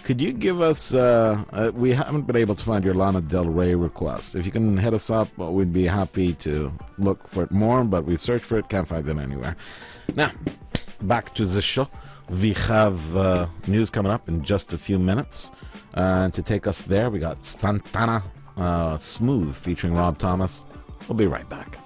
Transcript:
could you give us, we haven't been able to find your Lana Del Rey request. If you can hit us up, we'd be happy to look for it more, but we've searched for it, can't find it anywhere. Now, back to the show. We have news coming up in just a few minutes. To take us there, we got Santana Smooth featuring Rob Thomas. We'll be right back.